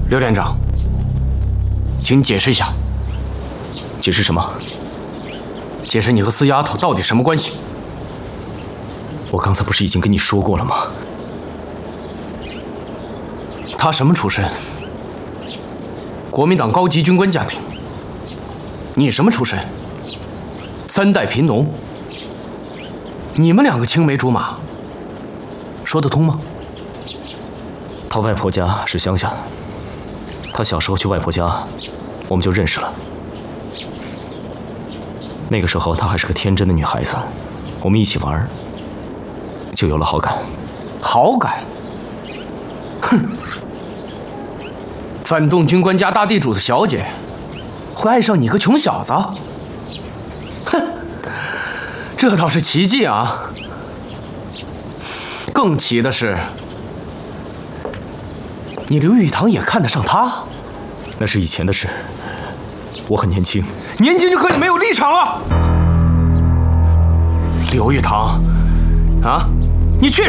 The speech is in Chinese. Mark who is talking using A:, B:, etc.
A: 刘连长，请你解释一下。
B: 解释什么？
A: 解释你和死丫头到底什么关系？
B: 我刚才不是已经跟你说过了吗？
A: 她什么出身？国民党高级军官家庭。你什么出身？3代贫农。你们2个青梅竹马，说得通吗？
B: 他外婆家是乡下，他小时候去外婆家，我们就认识了。那个时候她还是个天真的女孩子，我们一起玩，就有了好感。
A: 好感？哼！反动军官家大地主的小姐，会爱上你个穷小子？哼！这倒是奇迹啊！更奇的是，你刘玉堂也看得上她？
B: 那是以前的事，我很年轻。
A: 年轻就和你没有立场了。刘玉堂，啊，你确